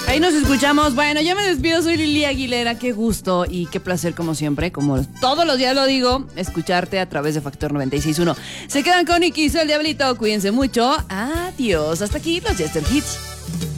Ahí nos escuchamos. Bueno, ya me despido. Soy Lili Aguilera. Qué gusto y qué placer, como siempre, como todos los días lo digo, escucharte a través de Factor 96.1. Se quedan con Iquizo, el Diablito. Cuídense mucho. Adiós. Hasta aquí los Jester Hits.